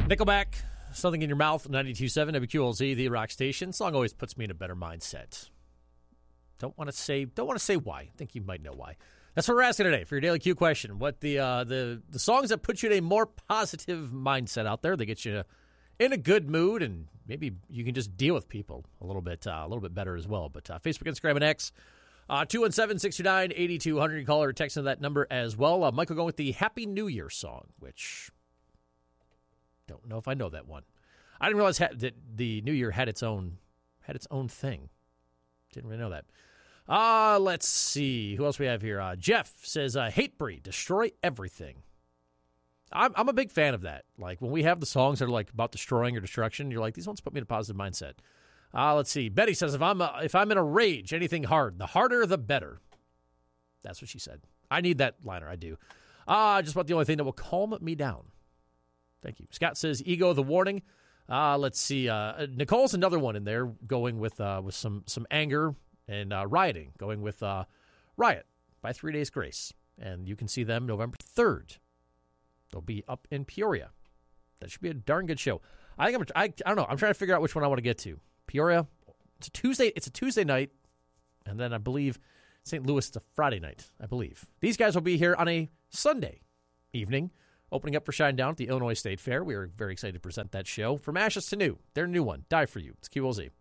Nickelback, Something in Your Mouth, 92.7 WQLZ, the rock station. Song always puts me in a better mindset. Don't want to say why. I think you might know why. That's what we're asking today for your daily Q question. What the songs that put you in a more positive mindset out there, that get you in a good mood, and maybe you can just deal with people a little bit better as well. But Facebook, Instagram, and X, 217-629-8200. Call or text into that number as well. Michael going with the Happy New Year song, which don't know if I know that one. I didn't realize that the New Year had its own thing. Didn't really know that. Let's see. Who else we have here? Jeff says, Hatebreed, Destroy Everything. I'm a big fan of that. Like, when we have the songs that are like about destroying or destruction, you're like, these ones put me in a positive mindset. Let's see. Betty says, if I'm in a rage, anything hard, the harder, the better. That's what she said. I need that liner. I do. Just about the only thing that will calm me down. Thank you. Scott says, Ego, The Warning. Let's see. Nicole's another one in there, going with some anger and rioting, going with Riot by 3 Days Grace. And you can see them November 3rd. They'll be up in Peoria. That should be a darn good show. I don't know. I'm trying to figure out which one I want to get to. Peoria. It's a Tuesday night, and then I believe St. Louis is a Friday night, I believe. These guys will be here on a Sunday evening, opening up for Shinedown at the Illinois State Fair. We are very excited to present that show. From Ashes to New, their new one, Die For You. It's QLZ.